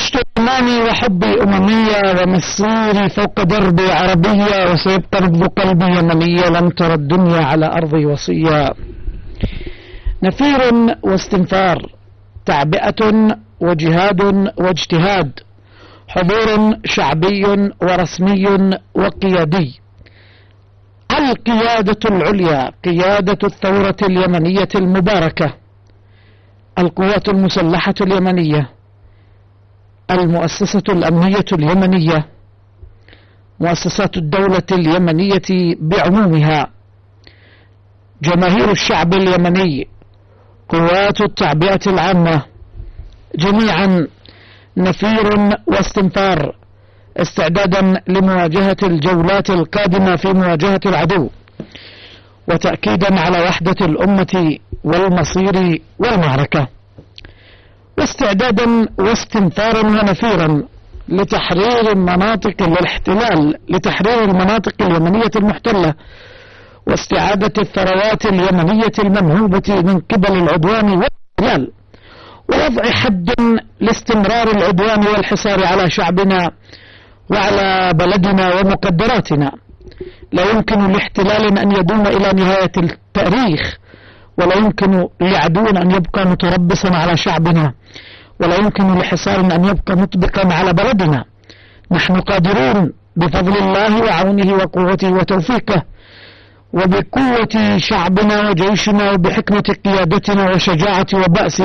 عشت إيماني وحبي أممية ومسيري فوق دربي عربية، وسيبقى نبض قلبي يمنية، لم ترى الدنيا على أرضي وصية. نفير واستنفار، تعبئة وجهاد واجتهاد، حضور شعبي ورسمي وقيادي. القيادة العليا قيادة الثورة اليمنية المباركة، القوات المسلحة اليمنية، المؤسسة الأمنية اليمنية، مؤسسات الدولة اليمنية بعمومها، جماهير الشعب اليمني، قوات التعبئة العامة، جميعا نفير واستنفار، استعدادا لمواجهة الجولات القادمة في مواجهة العدو، وتأكيدا على وحدة الأمة والمصير والمعركة، واستعدادا واستنفارا ونفيرا لتحرير مناطق الاحتلال، لتحرير المناطق اليمنية المحتلة، واستعادة الثروات اليمنية المنهوبة من قبل العدوان والاحتلال، ووضع حد لاستمرار العدوان والحصار على شعبنا وعلى بلدنا ومقدراتنا. لا يمكن لاحتلال أن يدوم إلى نهاية التاريخ، ولا يمكن لعدو أن يبقى متربصا على شعبنا، ولا يمكن لحصار أن يبقى مطبقا على بلدنا. نحن قادرون بفضل الله وعونه وقوته وتوفيقه، وبقوة شعبنا وجيشنا، وبحكمة قيادتنا وشجاعة وبأس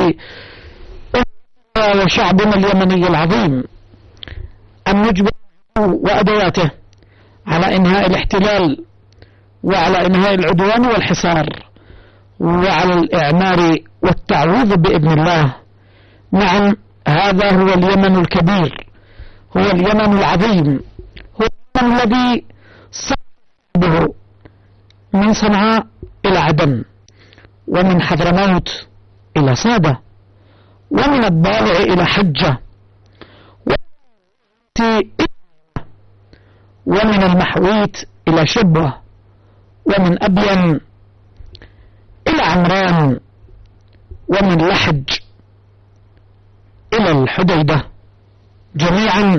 وشعبنا اليمني العظيم، أن نجبر وأدواته على إنهاء الاحتلال، وعلى إنهاء العدوان والحصار، وعلى الإعمار والتعويض بإذن الله. نعم، هذا هو اليمن الكبير، هو اليمن العظيم، هو اليمن الذي صعده من صنعاء إلى عدن، ومن حضرموت إلى صادة، ومن الضالع إلى حجة، ومن المحويت إلى شبوة، ومن أبين إلى عمران، ومن لحج إلى الحديدة، جميعا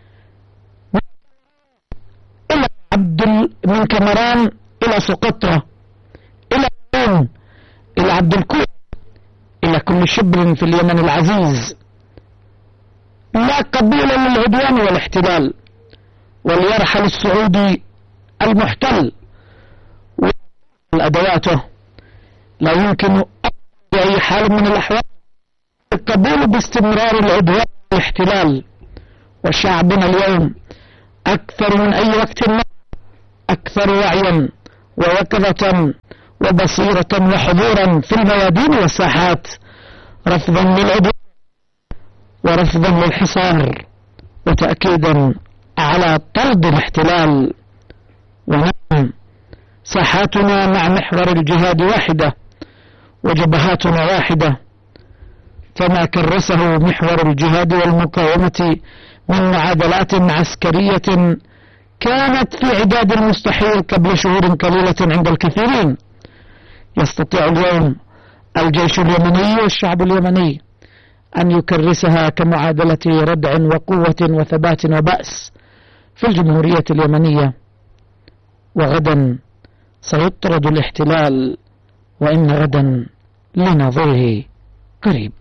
إلى من كمران إلى سقطرة، إلى عين، إلى عبد الكوت، إلى كل شبر في اليمن العزيز. لا قبول للعدوان والاحتلال، وليرحل السعودي المحتل وأدواته. لا يمكن بأي حال من الأحوال القبول باستمرار العدوان والاحتلال. وشعبنا اليوم أكثر من أي وقت أكثر وعيا ويقظة وبصيرة وحضورا في الميادين والساحات، رفضا للعدوان ورفضا للحصار، وتأكيدا على طرد الاحتلال. ونعم، ساحاتنا مع محور الجهاد واحدة، وجبهاتنا واحدة، فما كرسه محور الجهاد والمقاومة من معادلات عسكرية كانت في عداد المستحيل قبل شهور قليلة عند الكثيرين، يستطيع اليوم الجيش اليمني والشعب اليمني أن يكرسها كمعادلة ردع وقوة وثبات وبأس في الجمهورية اليمنية. وغدا سيطرد الاحتلال، وإن غدا لنظره قريب.